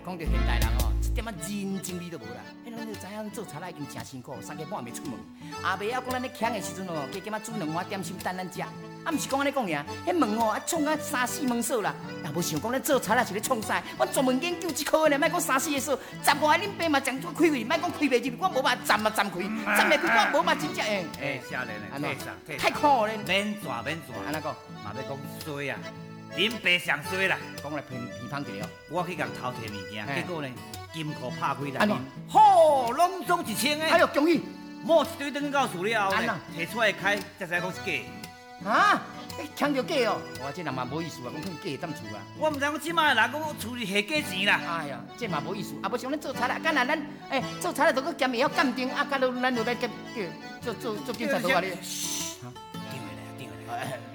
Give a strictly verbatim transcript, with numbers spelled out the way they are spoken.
讲到现代人哦，一点仔人情味都无啦。迄咱就知影做茶已经真辛苦，三更半暝出门。阿伯啊，讲咱咧强的时阵哦，加减仔煮两碗点心等咱食。啊，毋是讲安尼讲尔，迄门哦啊创啊三四门锁啦。也无想讲咱做茶啊是咧创啥？阮专门研究即科的，莫讲三四个锁，十外恁爸嘛将做开开，莫讲开袂入，我无法站嘛站开，站袂开我无法真正诶。 诶，少年诶，退上退上。 太苦咧。 免转免转。 安怎讲？ 嘛要讲衰啊！恁爸上衰啦！ 讲来偏偏芳一个哦。 我去共偷摕物件，结果呢，金库拍开安怎？ 吼，拢总一千个。 哎呦，恭喜！ 摸一堆转到厝了后呢， 摕出来开，才知讲是假。 啊！你抢着假哦！我这人嘛无意思啊，讲假当厝啊。 我毋知讲即摆人讲厝里下假钱啦。 哎呀，这嘛无意思，啊，无像咱做茶啦，干那咱诶做茶啦，都搁兼会晓鉴定，啊，甲到咱就来兼做做做警察都话你。 嘘，定下来，定下来。